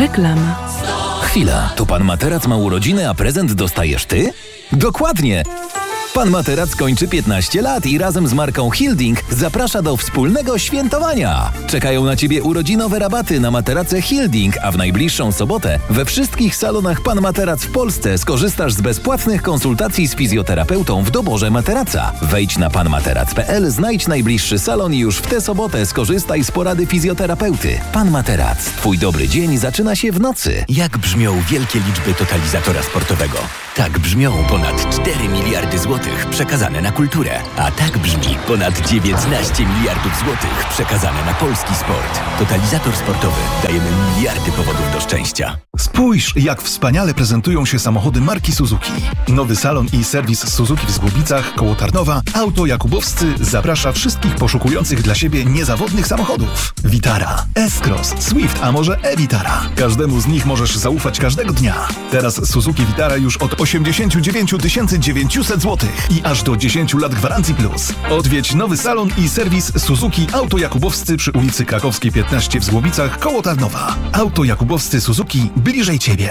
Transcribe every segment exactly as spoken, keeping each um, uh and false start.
Reklama. Chwila, to Pan Materac ma urodziny, a prezent dostajesz ty? Dokładnie! Pan Materac kończy piętnaście lat i razem z marką Hilding zaprasza do wspólnego świętowania. Czekają na Ciebie urodzinowe rabaty na materace Hilding, a w najbliższą sobotę we wszystkich salonach Pan Materac w Polsce skorzystasz z bezpłatnych konsultacji z fizjoterapeutą w doborze materaca. Wejdź na pan materac kropka p l, znajdź najbliższy salon i już w tę sobotę skorzystaj z porady fizjoterapeuty. Pan Materac. Twój dobry dzień zaczyna się w nocy. Jak brzmią wielkie liczby totalizatora sportowego? Tak brzmią ponad cztery miliardy złotych przekazane na kulturę. A tak brzmi ponad dziewiętnaście miliardów złotych przekazane na polski sport. Totalizator sportowy. Dajemy miliardy powodów do szczęścia. Spójrz, jak wspaniale prezentują się samochody marki Suzuki. Nowy salon i serwis Suzuki w Zgłubicach koło Tarnowa Auto Jakubowscy zaprasza wszystkich poszukujących dla siebie niezawodnych samochodów. Vitara, S-Cross, Swift, a może e-Vitara. Każdemu z nich możesz zaufać każdego dnia. Teraz Suzuki Vitara już od osiemdziesiąt dziewięć tysięcy dziewięćset złotych i aż do dziesięć lat gwarancji plus. Odwiedź nowy salon i serwis Suzuki Auto Jakubowscy przy ulicy Krakowskiej piętnaście w Zgłobicach koło Tarnowa. Auto Jakubowscy Suzuki bliżej Ciebie.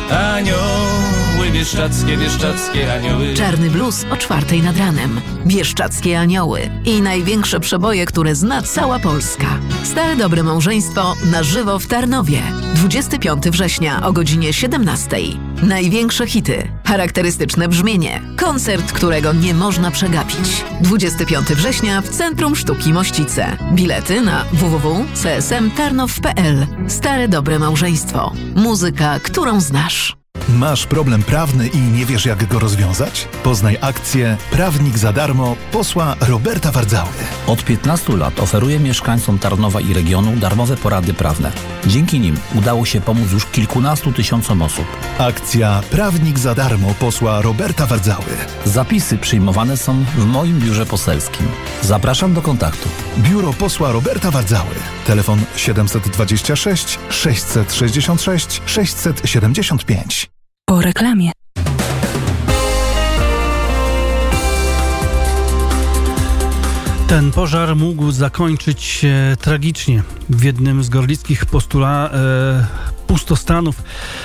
Anioły bieszczackie, bieszczackie anioły. Czarny blues o czwartej nad ranem. Bieszczackie anioły i największe przeboje, które zna cała Polska. Stare dobre małżeństwo na żywo w Tarnowie. dwudziestego piątego września o godzinie siedemnastej. Największe hity, charakterystyczne brzmienie. Koncert, którego nie można przegapić. dwudziestego piątego września w Centrum Sztuki Mościce. Bilety na w w w kropka c s m tarnow kropka p l. Stare dobre małżeństwo. Muzyka, którą znasz. Masz problem prawny i nie wiesz, jak go rozwiązać? Poznaj akcję Prawnik za darmo posła Roberta Wardzały. Od piętnastu lat oferuje mieszkańcom Tarnowa i regionu darmowe porady prawne. Dzięki nim udało się pomóc już kilkunastu tysiącom osób. Akcja Prawnik za darmo posła Roberta Wardzały. Zapisy przyjmowane są w moim biurze poselskim. Zapraszam do kontaktu. Biuro posła Roberta Wardzały. Telefon siedemset dwadzieścia sześć sześćset sześćdziesiąt sześć sześćset siedemdziesiąt pięć. Po reklamie. Ten pożar mógł zakończyć się tragicznie. W jednym z gorlickich postula, e, pustostanów,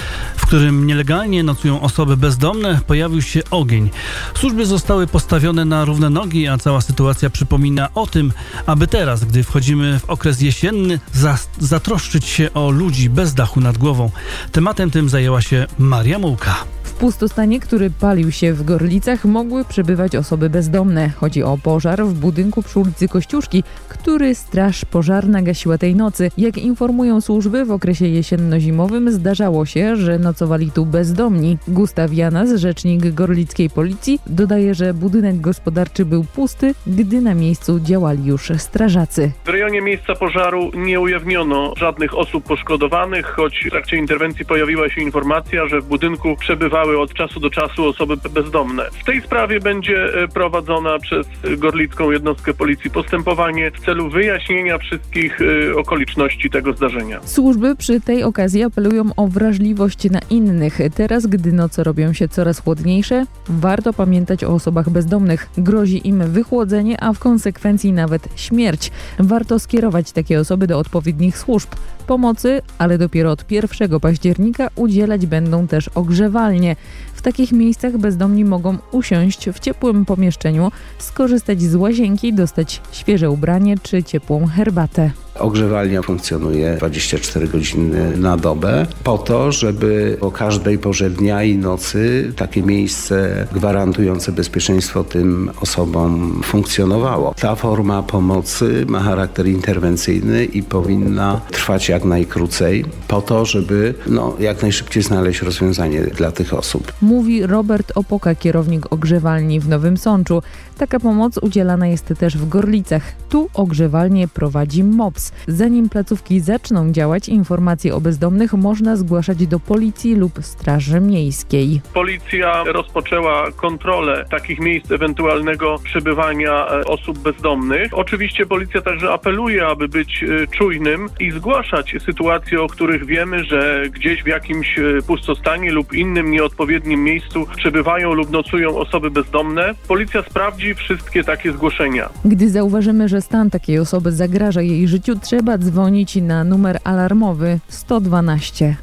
w którym nielegalnie nocują osoby bezdomne, pojawił się ogień. Służby zostały postawione na równe nogi, a cała sytuacja przypomina o tym, aby teraz, gdy wchodzimy w okres jesienny, za, zatroszczyć się o ludzi bez dachu nad głową. Tematem tym zajęła się Maria Mułka. W pustostanie, który palił się w Gorlicach, mogły przebywać osoby bezdomne. Chodzi o pożar w budynku przy ulicy Kościuszki, który straż pożarna gasiła tej nocy. Jak informują służby, w okresie jesienno-zimowym zdarzało się, że nocowali tu bezdomni. Gustaw Janas, rzecznik gorlickiej policji, dodaje, że budynek gospodarczy był pusty, gdy na miejscu działali już strażacy. W rejonie miejsca pożaru nie ujawniono żadnych osób poszkodowanych, choć w trakcie interwencji pojawiła się informacja, że w budynku przebywały od czasu do czasu osoby bezdomne. W tej sprawie będzie prowadzona przez gorlicką jednostkę policji postępowanie w celu wyjaśnienia wszystkich okoliczności tego zdarzenia. Służby przy tej okazji apelują o wrażliwość na innych. Teraz, gdy noce robią się coraz chłodniejsze, warto pamiętać o osobach bezdomnych. Grozi im wychłodzenie, a w konsekwencji nawet śmierć. Warto skierować takie osoby do odpowiednich służb. Pomocy, ale dopiero od pierwszego października udzielać będą też ogrzewalnie. W takich miejscach bezdomni mogą usiąść w ciepłym pomieszczeniu, skorzystać z łazienki, dostać świeże ubranie czy ciepłą herbatę. Ogrzewalnia funkcjonuje dwadzieścia cztery godziny na dobę po to, żeby o każdej porze dnia i nocy takie miejsce gwarantujące bezpieczeństwo tym osobom funkcjonowało. Ta forma pomocy ma charakter interwencyjny i powinna trwać jak najkrócej po to, żeby no, jak najszybciej znaleźć rozwiązanie dla tych osób. Mówi Robert Opoka, kierownik ogrzewalni w Nowym Sączu. Taka pomoc udzielana jest też w Gorlicach. Tu ogrzewalnię prowadzi M O P S. Zanim placówki zaczną działać, informacje o bezdomnych można zgłaszać do policji lub straży miejskiej. Policja rozpoczęła kontrolę takich miejsc ewentualnego przebywania osób bezdomnych. Oczywiście policja także apeluje, aby być czujnym i zgłaszać sytuacje, o których wiemy, że gdzieś w jakimś pustostanie lub innym nieodpowiednim miejscu przebywają lub nocują osoby bezdomne. Policja sprawdzi wszystkie takie zgłoszenia. Gdy zauważymy, że stan takiej osoby zagraża jej życiu, trzeba dzwonić na numer alarmowy sto dwanaście.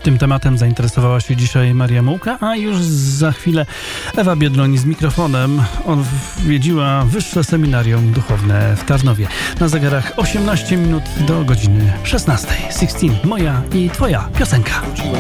Tym tematem zainteresowała się dzisiaj Maria Mułka, a już za chwilę Ewa Biedroń z mikrofonem odwiedziła Wyższe Seminarium Duchowne w Tarnowie. Na zegarach osiemnaście minut do godziny szesnastej. szesnaście. Moja i twoja piosenka.